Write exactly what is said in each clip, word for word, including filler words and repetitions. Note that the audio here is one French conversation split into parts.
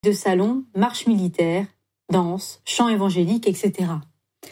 de salon, marches militaires, danses, chants évangéliques, et cetera.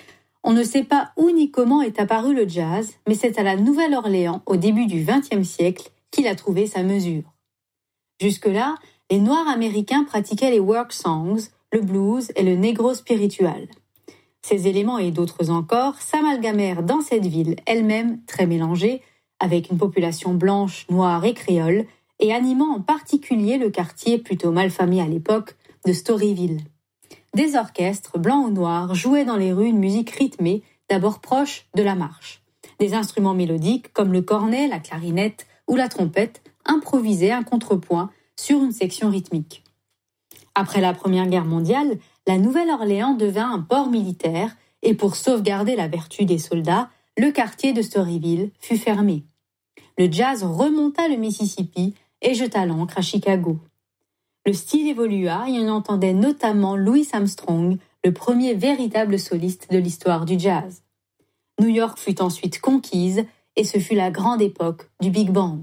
On ne sait pas où ni comment est apparu le jazz, mais c'est à la Nouvelle-Orléans, au début du vingtième siècle, qu'il a trouvé sa mesure. Jusque-là, les Noirs américains pratiquaient les work songs, le blues et le negro spiritual. Ces éléments et d'autres encore s'amalgamèrent dans cette ville, elle-même très mélangée, avec une population blanche, noire et créole, et animant en particulier le quartier plutôt malfamé à l'époque de Storyville. Des orchestres, blancs ou noirs, jouaient dans les rues une musique rythmée, d'abord proche de la marche. Des instruments mélodiques comme le cornet, la clarinette ou la trompette improvisaient un contrepoint sur une section rythmique. Après la Première Guerre mondiale, la Nouvelle-Orléans devint un port militaire et pour sauvegarder la vertu des soldats, le quartier de Storyville fut fermé. Le jazz remonta le Mississippi et jeta l'ancre à Chicago. Le style évolua et on entendait notamment Louis Armstrong, le premier véritable soliste de l'histoire du jazz. New York fut ensuite conquise et ce fut la grande époque du big band.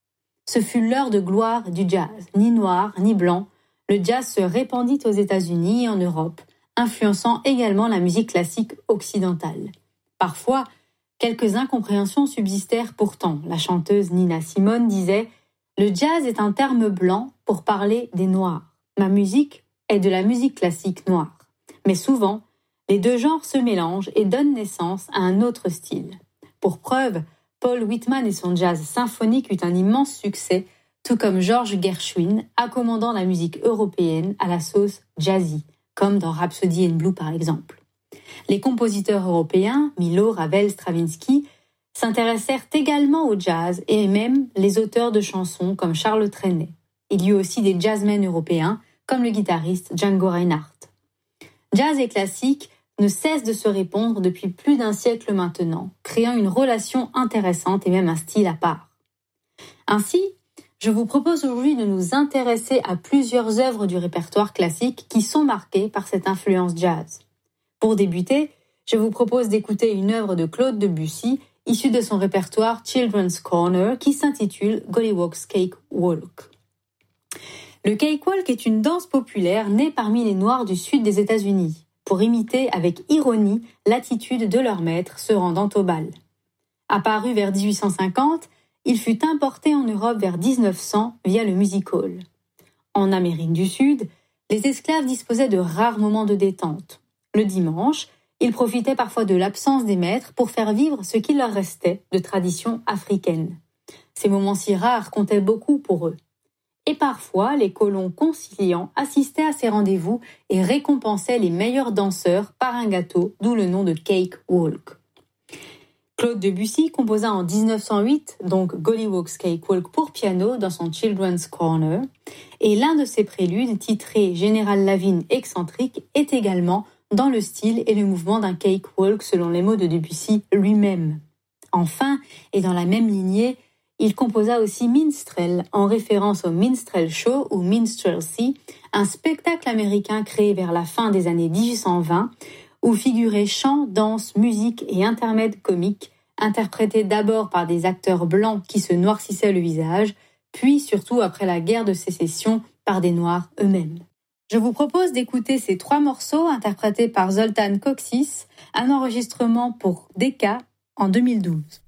Ce fut l'heure de gloire du jazz, ni noir ni blanc. Le jazz se répandit aux États-Unis et en Europe, influençant également la musique classique occidentale. Parfois, quelques incompréhensions subsistèrent pourtant. La chanteuse Nina Simone disait « Le jazz est un terme blanc pour parler des Noirs. Ma musique est de la musique classique noire. » Mais souvent, les deux genres se mélangent et donnent naissance à un autre style. Pour preuve, Paul Whitman et son jazz symphonique eut un immense succès, tout comme George Gershwin, accommodant la musique européenne à la sauce jazzy, comme dans Rhapsody in Blue par exemple. Les compositeurs européens, Milhaud, Ravel, Stravinsky, s'intéressèrent également au jazz et même les auteurs de chansons comme Charles Trenet. Il y eut aussi des jazzmen européens, comme le guitariste Django Reinhardt. Jazz et classique ne cessent de se répondre depuis plus d'un siècle maintenant, créant une relation intéressante et même un style à part. Ainsi, je vous propose aujourd'hui de nous intéresser à plusieurs œuvres du répertoire classique qui sont marquées par cette influence jazz. Pour débuter, je vous propose d'écouter une œuvre de Claude Debussy, issue de son répertoire Children's Corner, qui s'intitule Golliwogg's Cake Walk. Le cakewalk est une danse populaire née parmi les Noirs du sud des États-Unis, pour imiter avec ironie l'attitude de leur maître se rendant au bal. Apparu vers dix-huit cent cinquante, il fut importé en Europe vers dix-neuf cents via le music hall. En Amérique du Sud, les esclaves disposaient de rares moments de détente. Le dimanche, ils profitaient parfois de l'absence des maîtres pour faire vivre ce qu'il leur restait de tradition africaine. Ces moments si rares comptaient beaucoup pour eux. Et parfois, les colons conciliants assistaient à ces rendez-vous et récompensaient les meilleurs danseurs par un gâteau, d'où le nom de Cake Walk. Claude Debussy composa en dix-neuf cent huit donc Golliwogg's Cake Walk pour piano dans son Children's Corner, et l'un de ses préludes, titré Général Lavigne excentrique, est également dans le style et le mouvement d'un cakewalk selon les mots de Debussy lui-même. Enfin, et dans la même lignée, il composa aussi Minstrel, en référence au Minstrel Show ou Minstrelsy, un spectacle américain créé vers la fin des années dix-huit cent vingt, où figuraient chants, danses, musique et intermèdes comiques, interprétés d'abord par des acteurs blancs qui se noircissaient le visage, puis surtout après la guerre de sécession par des Noirs eux-mêmes. Je vous propose d'écouter ces trois morceaux interprétés par Zoltan Koksis, un enregistrement pour Decca en deux mille douze.